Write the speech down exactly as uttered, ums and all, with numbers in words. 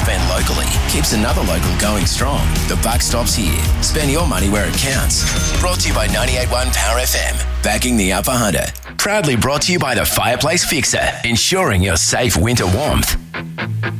spent locally keeps another local going strong. The buck stops here. Spend your money where it counts. Brought to you by ninety-eight point one Power F M. Backing the Upper Hunter. Proudly brought to you by the Fireplace Fixer. Ensuring your safe winter warmth.